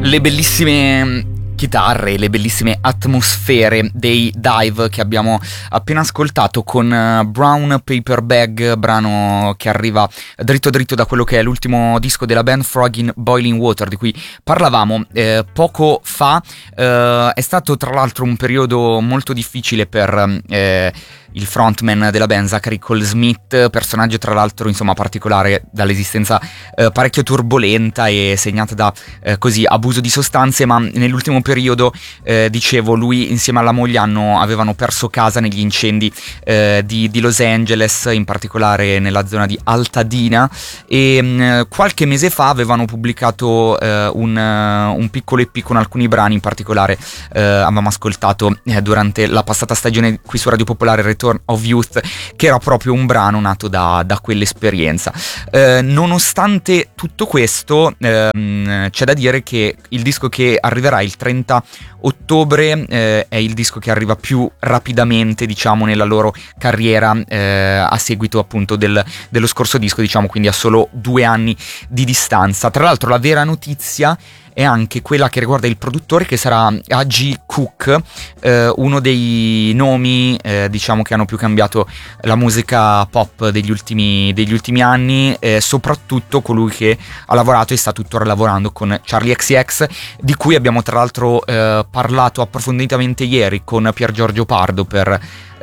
Le bellissime chitarre, le bellissime atmosfere dei Dive che abbiamo appena ascoltato con Brown Paper Bag, brano che arriva dritto dritto da quello che è l'ultimo disco della band, Frog in Boiling Water, di cui parlavamo poco fa. È stato tra l'altro un periodo molto difficile per il frontman della band, Zachary Cole Smith, personaggio tra l'altro insomma particolare, dall'esistenza parecchio turbolenta e segnata da così abuso di sostanze, ma nell'ultimo periodo dicevo, lui insieme alla moglie avevano perso casa negli incendi di Los Angeles, in particolare nella zona di Altadena, e qualche mese fa avevano pubblicato un piccolo EP con alcuni brani. In particolare avevamo ascoltato durante la passata stagione qui su Radio Popolare Return of Youth, che era proprio un brano nato da quell'esperienza. Nonostante tutto questo, c'è da dire che il disco che arriverà il 30 ottobre è il disco che arriva più rapidamente, diciamo, nella loro carriera, a seguito appunto dello scorso disco, diciamo, quindi a solo 2 anni di distanza. Tra l'altro la vera notizia è anche quella che riguarda il produttore, che sarà A.G. Cook, uno dei nomi diciamo che hanno più cambiato la musica pop degli ultimi anni, soprattutto colui che ha lavorato e sta tuttora lavorando con Charli XCX, di cui abbiamo tra l'altro parlato approfonditamente ieri con Pier Giorgio Pardo per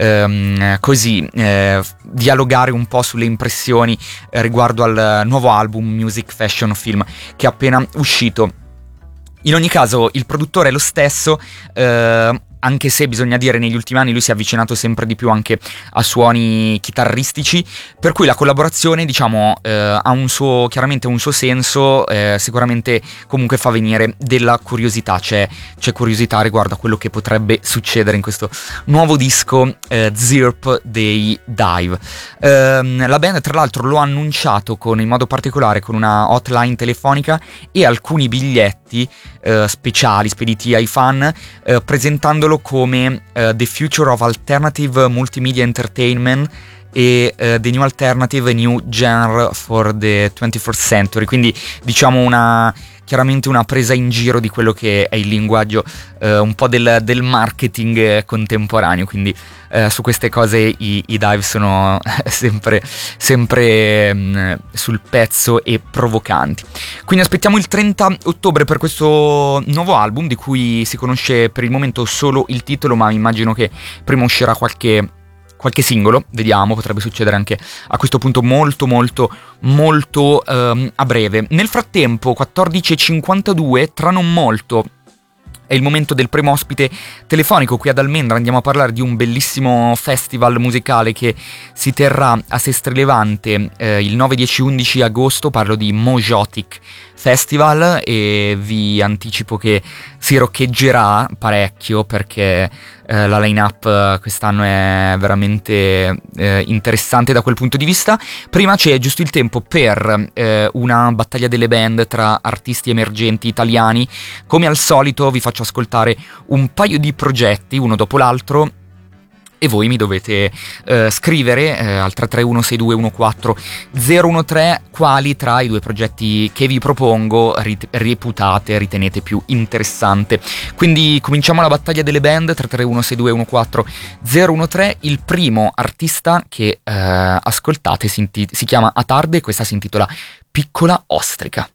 così dialogare un po' sulle impressioni riguardo al nuovo album Music Fashion Film che è appena uscito. In ogni caso il produttore è lo stesso, anche se bisogna dire negli ultimi anni lui si è avvicinato sempre di più anche a suoni chitarristici, per cui la collaborazione, diciamo, ha chiaramente un suo senso, sicuramente comunque fa venire della curiosità, c'è curiosità riguardo a quello che potrebbe succedere in questo nuovo disco Zirp dei Dive. La band tra l'altro lo ha annunciato in modo particolare con una hotline telefonica e alcuni biglietti speciali spediti ai fan, presentandolo come The Future of Alternative Multimedia Entertainment e The New Alternative, New Genre for the 21st Century, quindi diciamo chiaramente una presa in giro di quello che è il linguaggio un po' del marketing contemporaneo, quindi su queste cose i Dive sono sempre sul pezzo e provocanti. Quindi aspettiamo il 30 ottobre per questo nuovo album, di cui si conosce per il momento solo il titolo, ma immagino che prima uscirà qualche singolo, vediamo, potrebbe succedere anche a questo punto molto a breve. Nel frattempo 14:52, tra non molto è il momento del primo ospite telefonico qui ad Almendra. Andiamo a parlare di un bellissimo festival musicale che si terrà a Sestri Levante il 9, 10, 11 agosto. Parlo di Mojotic Festival e vi anticipo che si roccheggerà parecchio, perché la line-up quest'anno è veramente interessante da quel punto di vista. Prima c'è giusto il tempo per una battaglia delle band tra artisti emergenti italiani. Come al solito vi faccio ascoltare un paio di progetti uno dopo l'altro e voi mi dovete scrivere al 331-6214-013 quali tra i 2 progetti che vi propongo ritenete più interessante. Quindi cominciamo la battaglia delle band. 331-6214-013. Il primo artista che ascoltate si chiama Atarde e questa si intitola Piccola Ostrica.